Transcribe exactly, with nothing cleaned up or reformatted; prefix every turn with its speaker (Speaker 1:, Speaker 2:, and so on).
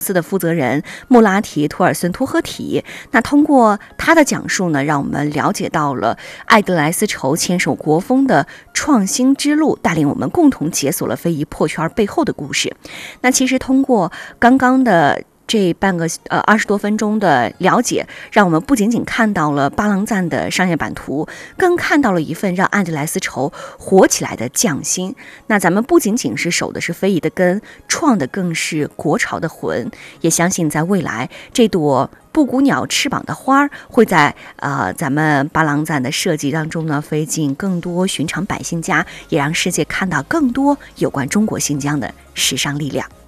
Speaker 1: 司的负责人穆拉提·图尔森托赫提。那通过他的讲述呢，让我们了解到了艾德莱丝绸牵手国风的创新之路，带领我们共同解锁了非遗破圈背后的故事。那其实通过刚刚的这半个呃二十多分钟的了解，让我们不仅仅看到了巴郎赞的商业版图，更看到了一份让艾德莱丝绸火起来的匠心。那咱们不仅仅是守的是非遗的根，创的更是国潮的魂。也相信在未来，这朵布谷鸟翅膀的花会在呃咱们巴郎赞的设计当中呢飞进更多寻常百姓家，也让世界看到更多有关中国新疆的时尚力量。